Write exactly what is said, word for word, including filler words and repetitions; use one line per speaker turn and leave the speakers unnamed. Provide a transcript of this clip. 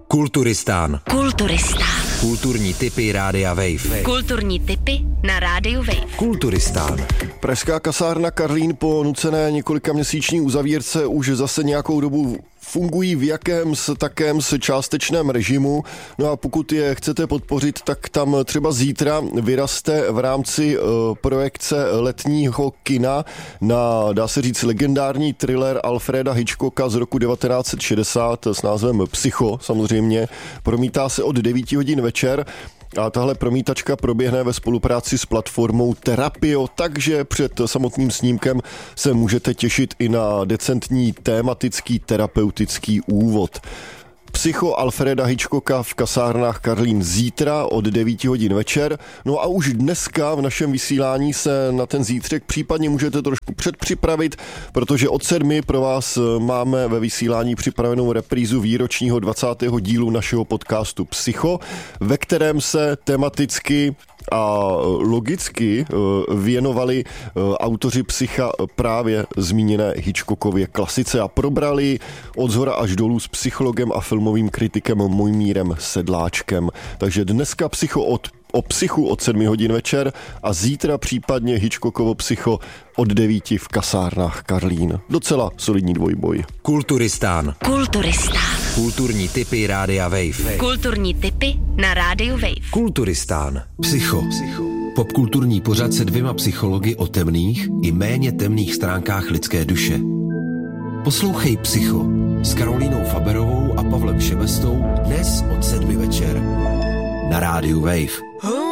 Kulturistán.
Kulturistán.
Kulturní tipy Rádia Wave.
Kulturní tipy na Rádiu Wave.
Kulturistán.
Pražská kasárna Karlín po nucené několika měsíční uzavírce už zase nějakou dobu fungují v jakémsi takémsi částečném režimu. No a pokud je chcete podpořit, tak tam třeba zítra vyraste v rámci uh, projekce letního kina na, dá se říct, legendární thriller Alfreda Hitchcocka z roku devatenáct set šedesát s názvem Psycho, samozřejmě. Promítá se od devíti hodin večer. A tahle promítačka proběhne ve spolupráci s platformou Terapio, takže před samotným snímkem se můžete těšit i na decentní tématický terapeutický úvod. Psycho Alfreda Hitchcocka v kasárnách Karlín zítra od devíti hodin večer. No a už dneska v našem vysílání se na ten zítřek případně můžete trošku předpřipravit, protože od sedmi pro vás máme ve vysílání připravenou reprízu výročního dvacátého dílu našeho podcastu Psycho, ve kterém se tematicky a logicky věnovali autoři Psycha právě zmíněné Hitchcockově klasice a probrali od zhora až dolů s psychologem a filmovým kritikem Mojmírem Sedláčkem. Takže dneska Psycho od o Psychu od sedmi hodin večer a zítra případně Hitchcockovo Psycho od devíti v kasárnách Karlín. Docela solidní dvojboj.
Kulturistán.
Kulturistán.
Kulturní tipy Rádia Wave.
Kulturní tipy na Rádiu Wave.
Kulturistán.
Psycho. Popkulturní pořad se dvěma psychologi o temných i méně temných stránkách lidské duše. Poslouchej Psycho s Karolínou Faberovou a Pavlem Šebestou dnes od sedmi večer na Rádiu Wave.